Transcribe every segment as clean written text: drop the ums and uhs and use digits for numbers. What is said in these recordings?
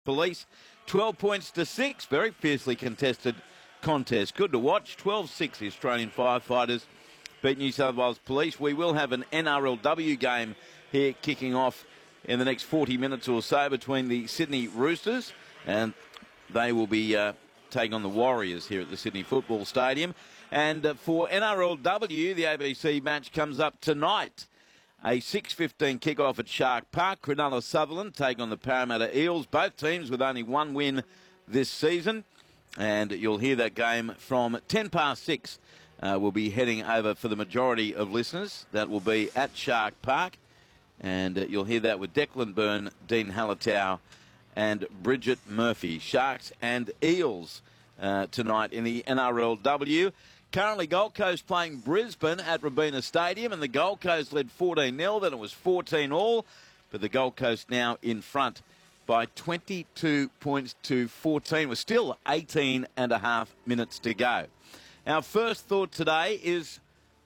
Police. 12 points to 6. Very fiercely contested contest. Good to watch. 12-6 the Australian Firefighters beat New South Wales Police. We will have an NRLW game here kicking off in the next 40 minutes or so between the Sydney Roosters, and they will be taking on the Warriors here at the Sydney Football Stadium. And for NRLW, the ABC match comes up tonight. A 6:15 kickoff at Shark Park. Cronulla Sutherland take on the Parramatta Eels. Both teams with only one win this season. And you'll hear that game from 10 past 6. We'll be heading over for the majority of listeners. That will be at Shark Park. And you'll hear that with Declan Byrne, Dean Hallertau and Bridget Murphy. Sharks and Eels tonight in the NRLW. Currently, Gold Coast playing Brisbane at Robina Stadium, and the Gold Coast led 14-0, then it was 14-all, but the Gold Coast now in front by 22 points to 14, with still 18 and a half minutes to go. Our first thought today is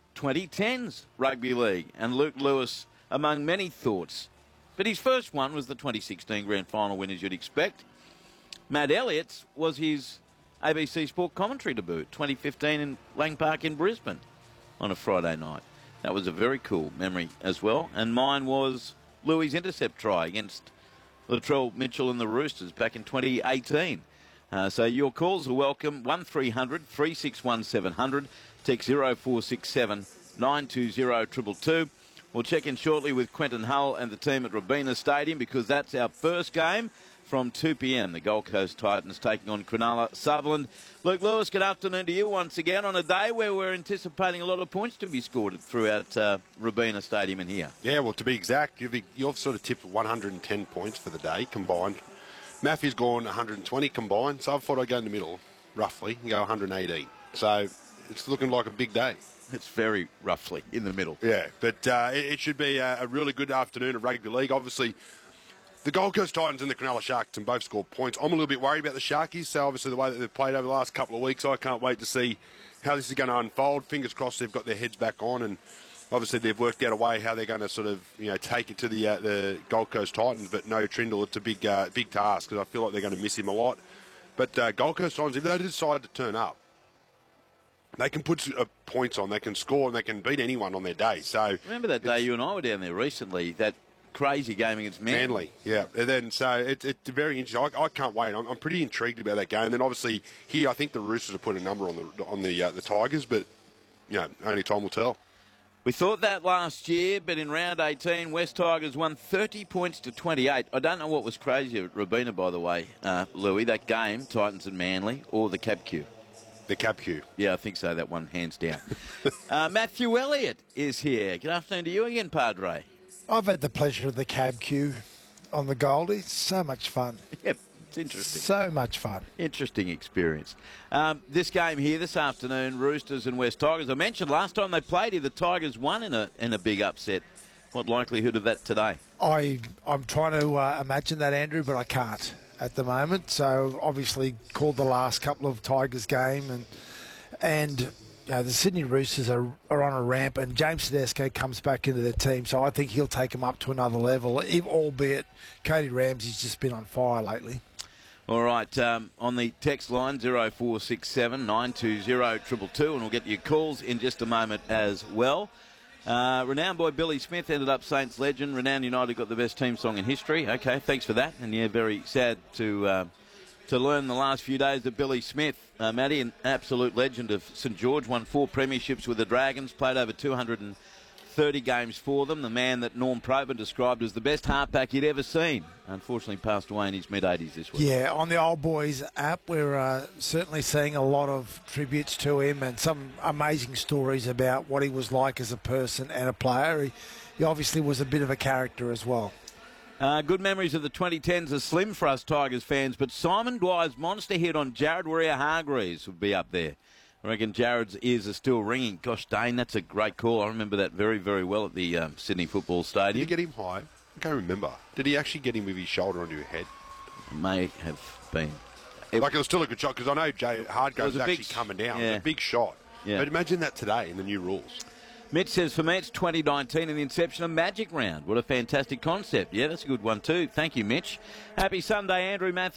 2010's Rugby League, and Luke Lewis among many thoughts. But his first one was the 2016 Grand Final win, as you'd expect. Matt Elliott's was his ABC Sport commentary debut, 2015 in Lang Park in Brisbane on a Friday night. That was a very cool memory as well. And mine was Louis' intercept try against Latrell Mitchell and the Roosters back in 2018. So your calls are welcome. 1300 361 700. Text 0467 920 222. We'll check in shortly with Quentin Hull and the team at Robina Stadium, because that's our first game from 2 p.m. The Gold Coast Titans taking on Cronulla Sutherland. Luke Lewis, good afternoon to you once again on a day where we're anticipating a lot of points to be scored throughout Robina Stadium in here. Yeah, well, to be exact, you've sort of tipped 110 points for the day combined. Matthew's gone 120 combined, so I thought I'd go in the middle, roughly, and go 118. So it's looking like a big day. It's very roughly in the middle. Yeah, but it should be a really good afternoon of rugby league. Obviously, the Gold Coast Titans and the Cronulla Sharks both scored points. I'm a little bit worried about the Sharkies, so obviously the way that they've played over the last couple of weeks, I can't wait to see how this is going to unfold. Fingers crossed they've got their heads back on, and obviously they've worked out a way how they're going to sort of take it to the Gold Coast Titans. But no Trindle, it's a big task, because I feel like they're going to miss him a lot. But Gold Coast Titans, if they decide to turn up, they can put points on, they can score, and they can beat anyone on their day. So remember that day you and I were down there recently, that crazy game against Manly. Yeah. And then so it's very interesting. I can't wait. I'm pretty intrigued about that game. And then obviously here, I think the Roosters have put a number on the Tigers, but only time will tell. We thought that last year, but in round 18, West Tigers won 30 points to 28. I don't know what was crazier at Robina, by the way, Louis, that game, Titans and Manly, or the Cap Q. The Cap Q. Yeah, I think so, that one, hands down. Matthew Elliott is here. Good afternoon to you again, Padre. I've had the pleasure of the cab queue on the Goldie. It's so much fun. Yep, it's interesting. So much fun. Interesting experience. This game here this afternoon, Roosters and West Tigers. I mentioned last time they played here, the Tigers won in a big upset. What likelihood of that today? I'm trying to imagine that, Andrew, but I can't at the moment. So obviously called the last couple of Tigers game, and the Sydney Roosters are on a ramp, and James Tedesco comes back into their team, so I think he'll take them up to another level, albeit Cody Ramsey's just been on fire lately. All right, on the text line, 0467 920 222, and we'll get your calls in just a moment as well. Renowned boy Billy Smith ended up Saints legend. Renowned United got the best team song in history. Okay, thanks for that. And yeah, very sad to learn the last few days that Billy Smith, Matty, an absolute legend of St George, won 4 premierships with the Dragons, played over 230 games for them. The man that Norm Probert described as the best halfback he'd ever seen. Unfortunately passed away in his mid-80s this week. Yeah, on the Old Boys app, we're certainly seeing a lot of tributes to him and some amazing stories about what he was like as a person and a player. He obviously was a bit of a character as well. Good memories of the 2010s are slim for us Tigers fans, but Simon Dwyer's monster hit on Jared Warrior-Hargreaves would be up there. I reckon Jared's ears are still ringing. Gosh, Dane, that's a great call. I remember that very, very well at the Sydney Football Stadium. Did you get him high? I can't remember. Did he actually get him with his shoulder onto your head? May have been. It was still a good shot, because I know Hargreaves was actually coming down. Yeah. It was a big shot. Yeah. But imagine that today in the new rules. Mitch says, for me, it's 2019 and the inception of Magic Round. What a fantastic concept. Yeah, that's a good one too. Thank you, Mitch. Happy Sunday, Andrew Matthews.